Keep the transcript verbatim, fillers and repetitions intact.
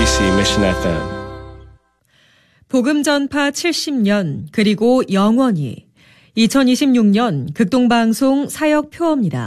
케이비씨 Mission 에프엠. 복음 전파 칠십 년 그리고 영원히 이천이십육 년 극동방송 사역 표어입니다.